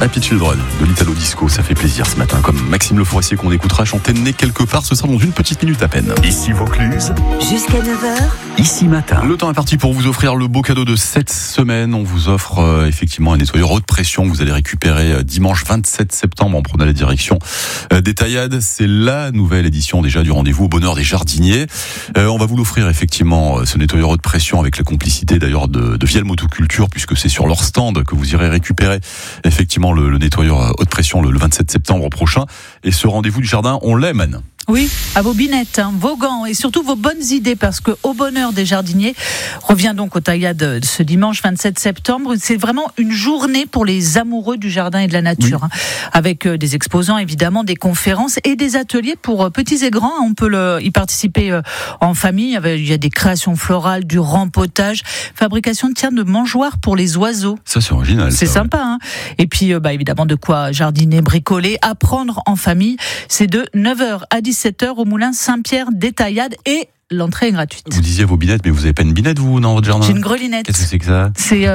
Happy Children de l'Italo Disco, ça fait plaisir ce matin, comme Maxime Le Forestier qu'on écoutera chanter Né quelque part, ce sera dans une petite minute à peine. Ici Vaucluse, jusqu'à 9h, ici matin. Le temps est parti pour vous offrir le beau cadeau de cette semaine. On vous offre effectivement un nettoyeur haute pression que vous allez récupérer dimanche 27 septembre en prenant la direction des Taillades. C'est la nouvelle édition déjà du rendez-vous au bonheur des jardiniers. On va vous l'offrir effectivement, ce nettoyeur haute pression avec la complicité d'ailleurs de Viel Motoculture, puisque c'est sur leur stand que vous irez récupérer effectivement le nettoyeur haute pression le 27 septembre prochain. Et ce rendez-vous du jardin, on l'aime, Anne. Oui, à vos binettes, vos gants et surtout vos bonnes idées, parce que Au bonheur des jardiniers revient donc aux Taillades ce dimanche 27 septembre. C'est vraiment une journée pour les amoureux du jardin et de la nature, avec des exposants évidemment, des conférences et des ateliers pour petits et grands. On peut y participer en famille. Il y a des créations florales, du rempotage, fabrication de mangeoires pour les oiseaux. Ça c'est original. C'est sympa, hein. Et puis évidemment de quoi jardiner, bricoler, apprendre en famille. C'est de 9h à 17h au moulin Saint-Pierre des Taillades et l'entrée est gratuite. Vous disiez vos binettes, mais vous n'avez pas une binette vous dans votre jardin? J'ai une grelinette. Qu'est-ce que c'est que ça? C'est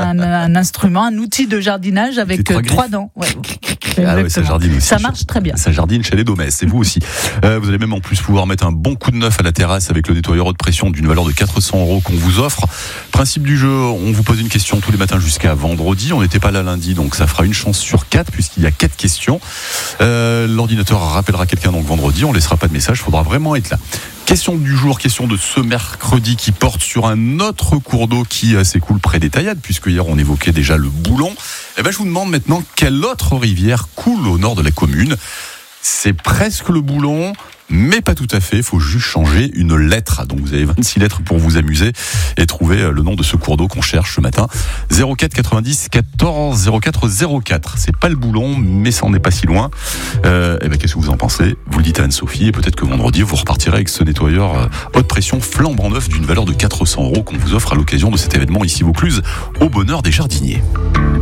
un instrument, un outil de jardinage avec 3 dents. Ouais. Ah ouais, ça jardine aussi. Ça marche très bien. Ça jardine chez les domestes, et vous aussi. Vous allez même en plus pouvoir mettre un bon coup de neuf à la terrasse avec le nettoyeur haute pression d'une valeur de 400 € qu'on vous offre. Principe du jeu, on vous pose une question tous les matins jusqu'à vendredi. On n'était pas là lundi, donc ça fera une chance sur 4 puisqu'il y a 4 questions. L'ordinateur rappellera quelqu'un donc vendredi. On laissera pas de message, il faudra vraiment être là. Question du jour, question de ce mercredi qui porte sur un autre cours d'eau qui s'écoule près des Taillades, puisque hier on évoquait déjà le Boulon. Eh ben, je vous demande maintenant quelle autre rivière coule au nord de la commune. C'est presque le Boulon, mais pas tout à fait. Il faut juste changer une lettre. Donc vous avez 26 lettres pour vous amuser et trouver le nom de ce cours d'eau qu'on cherche ce matin. 04 90 14 04 04. C'est pas le Boulon, mais ça en est pas si loin. Qu'est-ce que vous en pensez? Vous le dites à Anne-Sophie et peut-être que vendredi vous repartirez avec ce nettoyeur haute pression flambant neuf d'une valeur de 400 € qu'on vous offre à l'occasion de cet événement ici Vaucluse au bonheur des jardiniers.